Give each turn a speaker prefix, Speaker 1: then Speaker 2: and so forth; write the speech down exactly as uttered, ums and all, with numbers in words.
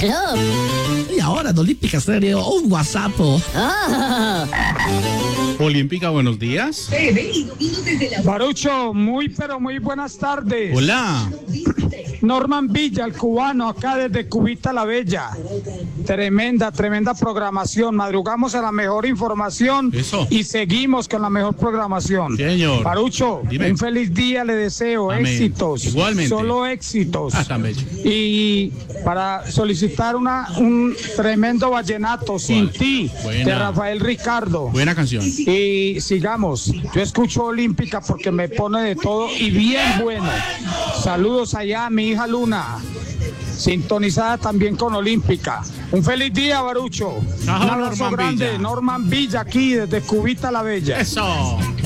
Speaker 1: Aló.
Speaker 2: Y ahora en Olímpica Stereo, un WhatsApp.
Speaker 1: Oh.
Speaker 3: Olímpica, buenos días.
Speaker 4: Barucho, muy pero muy buenas tardes.
Speaker 3: Hola.
Speaker 4: Norman Villa, el cubano, acá desde Cubita la Bella. Tremenda, tremenda programación. Madrugamos a la mejor información.
Speaker 3: Eso.
Speaker 4: Y seguimos con la mejor programación.
Speaker 3: Señor.
Speaker 4: Barucho,
Speaker 3: Dime.
Speaker 4: un feliz día le deseo.
Speaker 3: Amén.
Speaker 4: Éxitos.
Speaker 3: Igualmente.
Speaker 4: Solo éxitos.
Speaker 3: Ah, tan bello.
Speaker 4: Y para solicitar una un tremendo vallenato, Sin
Speaker 3: ¿Cuál?
Speaker 4: Ti,
Speaker 3: Buena.
Speaker 4: de Rafael Ricardo.
Speaker 3: Buena canción.
Speaker 4: Y sigamos. Yo escucho Olímpica porque me pone de todo y bien bueno. Saludos allá a mi hija Luna, sintonizada también con Olímpica. Un feliz día, Barucho.
Speaker 3: Chao,
Speaker 4: Un abrazo
Speaker 3: Norman
Speaker 4: grande,
Speaker 3: Villa.
Speaker 4: Norman Villa, aquí desde Cubita la Bella.
Speaker 3: Eso.